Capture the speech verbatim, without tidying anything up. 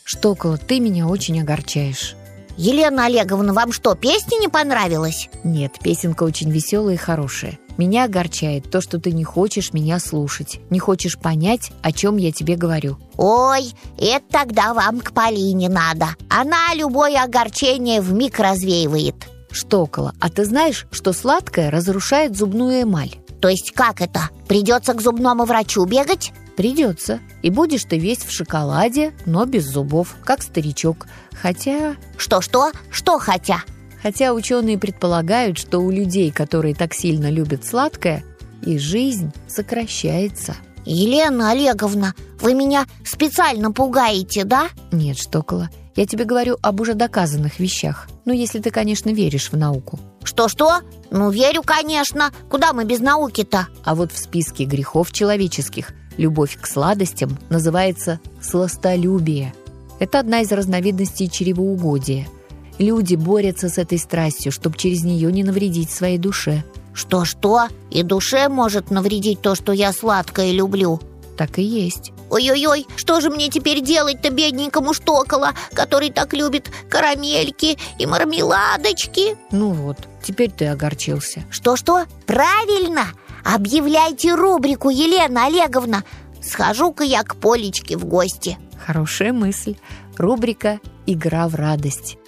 Штокола, ты меня очень огорчаешь. Елена Олеговна, вам что, песня не понравилась? Нет, песенка очень веселая и хорошая. Меня огорчает то, что ты не хочешь меня слушать, не хочешь понять, о чем я тебе говорю. Ой, это тогда вам к Полине надо. Она любое огорчение вмиг развеивает. Штокола, а ты знаешь, что сладкое разрушает зубную эмаль? То есть как это? Придется к зубному врачу бегать? Придется. И будешь ты весь в шоколаде, но без зубов, как старичок. Хотя... Что-что? Что хотя? Хотя ученые предполагают, что у людей, которые так сильно любят сладкое, и жизнь сокращается. Елена Олеговна, вы меня специально пугаете, да? Нет, Штокола, я тебе говорю об уже доказанных вещах. Ну, если ты, конечно, веришь в науку. Что-что? Ну, верю, конечно. Куда мы без науки-то? А вот в списке грехов человеческих любовь к сладостям называется сластолюбие. Это одна из разновидностей чревоугодия. Люди борются с этой страстью, чтобы через нее не навредить своей душе. Что-что? И душе может навредить то, что я сладкое люблю? Так и есть. Ой-ой-ой, что же мне теперь делать-то бедненькому Штокола, который так любит карамельки и мармеладочки? Ну вот, теперь ты огорчился. Что-что? Правильно! Объявляйте рубрику, Елена Олеговна. Схожу-ка я к Полечке в гости. Хорошая мысль. Рубрика «Игра в радость».